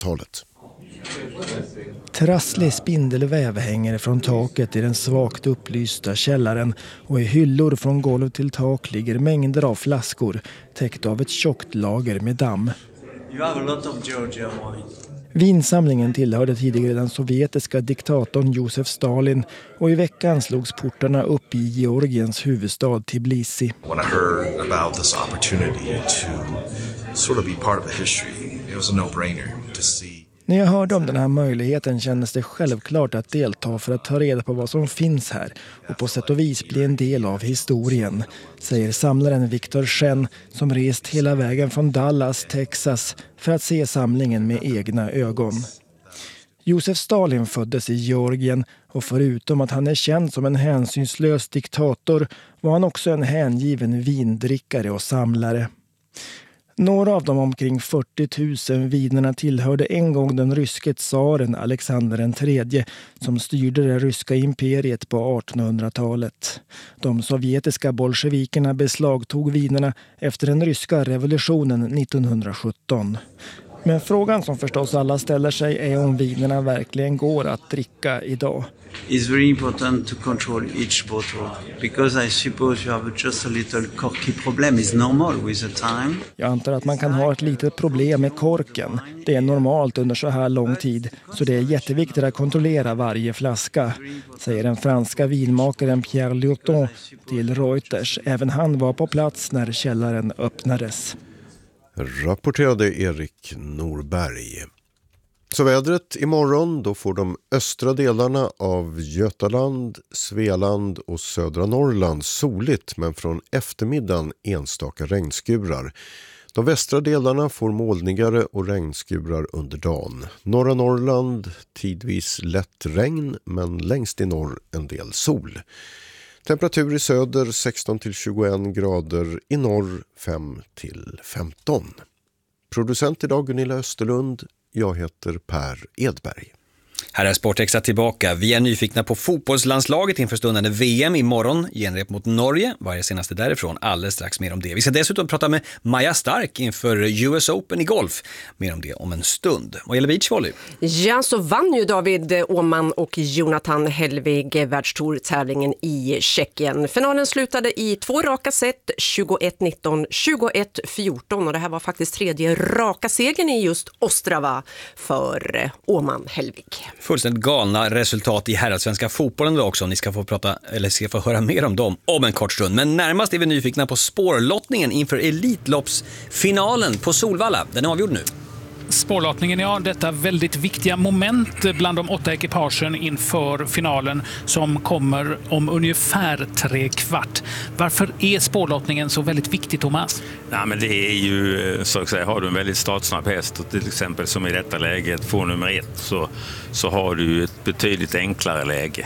1800-talet. Trasslig spindelväv hänger från taket i den svagt upplysta källaren och i hyllor från golv till tak ligger mängder av flaskor täckt av ett tjockt lager med damm. Vinsamlingen tillhörde tidigare den sovjetiska diktatorn Josef Stalin och i veckan slogs portarna upp i Georgiens huvudstad Tbilisi. When I heard about this opportunity to sort of be part of a history, it was a no-brainer to see. När jag hörde om den här möjligheten kändes det självklart att delta för att ta reda på vad som finns här och på sätt och vis bli en del av historien, säger samlaren Victor Chen som rest hela vägen från Dallas, Texas för att se samlingen med egna ögon. Josef Stalin föddes i Georgien och förutom att han är känd som en hänsynslös diktator var han också en hängiven vindrickare och samlare. Några av de omkring 40 000 vinerna tillhörde en gång den ryske tsaren Alexander III som styrde det ryska imperiet på 1800-talet. De sovjetiska bolsjevikerna beslagtog vinerna efter den ryska revolutionen 1917. Men frågan som förstås alla ställer sig är om vinerna verkligen går att dricka idag. It's very important to control each bottle because I suppose you have just a little corky problem. It's normal with the time. Jag antar att man kan ha ett litet problem med korken. Det är normalt under så här lång tid, så det är jätteviktigt att kontrollera varje flaska, säger den franska vinmakaren Pierre Lyoton till Reuters. Även han var på plats när källaren öppnades. Rapporterade Erik Norberg. Så vädret imorgon, då får de östra delarna av Götaland, Svealand och södra Norrland soligt, men från eftermiddagen enstaka regnskurar. De västra delarna får molnigare och regnskurar under dagen. Norra Norrland tidvis lätt regn, men längst i norr en del sol. Temperatur i söder 16-21 grader, i norr 5-15. Producent idag Gunilla Österlund. Jag heter Per Edberg. Här är Sportextra tillbaka. Vi är nyfikna på fotbollslandslaget inför stundande VM imorgon. Genrep mot Norge. Vad är det senaste därifrån? Alldeles strax mer om det. Vi ska dessutom prata med Maja Stark inför US Open i golf. Mer om det om en stund. Vad gäller beachvolley? Ja, så vann ju David Åhman och Jonathan Hellwig världstourtävlingen i Tjeckien. Finalen slutade i 2 raka set, 21-19, 21-14. Och det här var faktiskt 3:e raka segern i just Ostrava för Åhman Hellwig. Fullständigt galna resultat i herrallsvenska fotbollen då också. Ni ska få prata, eller ska få höra mer om dem om en kort stund. Men närmast är vi nyfikna på spårlottningen inför Elitloppsfinalen på Solvalla. Den är avgjord nu. Spårlottningen, ja, detta väldigt viktiga moment bland de 8 ekipagen inför finalen som kommer om ungefär 3/4. Varför är spårlottningen så väldigt viktig, Thomas? Nej, men det är ju, så att säga, har du en väldigt startsnabb häst och till exempel som i detta läget får nummer 1 så har du ett betydligt enklare läge.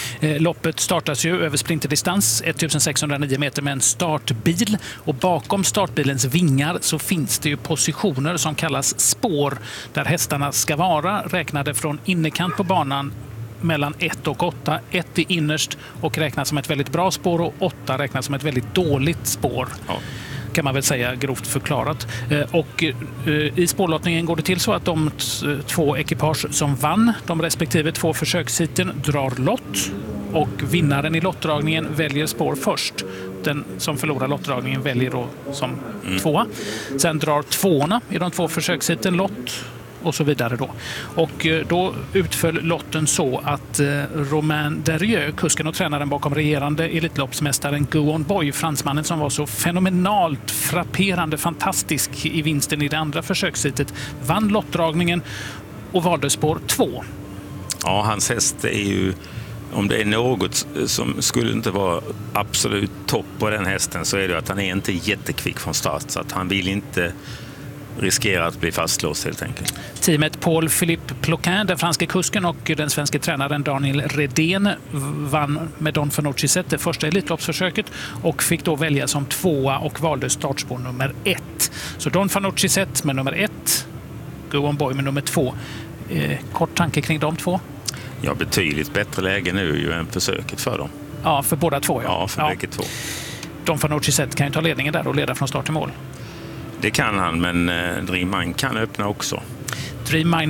Loppet startas ju över sprinterdistans 1609 meter med en startbil och bakom startbilens vingar så finns det ju positioner som kallas spår där hästarna ska vara, räknade från innerkant på banan mellan 1 och 8. 1 är innerst och räknas som ett väldigt bra spår och 8 räknas som ett väldigt dåligt spår. Ja. Kan man väl säga grovt förklarat. Och i spårlottningen går det till så att de 2 ekipage som vann de respektive 2 försöksheaten drar lott och vinnaren i lottdragningen väljer spår först. Den som förlorar lottdragningen väljer då som 2. Sen drar 2:orna i de 2 försöksheaten lott och så vidare då. Och då utföll lotten så att Romain Derrieux, kusken och tränaren bakom regerande elitloppsmästaren Go On Boy, fransmannen som var så fenomenalt frapperande fantastisk i vinsten i det andra försöksheatet, vann lottdragningen och valde spår 2. Ja, hans häst är ju, om det är något som skulle inte vara absolut topp på den hästen så är det att han är inte jättekvick från start, så att han vill inte riskera att bli fastlåst helt enkelt. Teamet Paul-Philippe Ploquin, den franska kusken, och den svenska tränaren Daniel Redén vann med Don Fanucci det första elitloppsförsöket och fick då välja som 2:a och valde startspår nummer 1. Så Don Fanucci med nummer 1, Go On Boy med nummer 2. Kort tanke kring de 2? Ja, betydligt bättre läge nu ju än försöket för dem. Ja, för båda 2. Ja, för bägge 2. Don Fanucci kan ju ta ledningen där och leda från start till mål. Det kan han, men Dreamman kan öppna också. Extreme